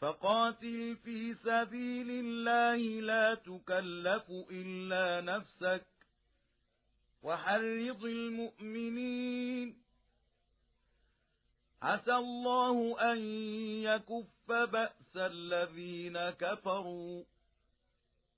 فقاتل في سبيل الله لا تكلف إلا نفسك وحرض المؤمنين. عسى الله أن يكف بأس الذين كفروا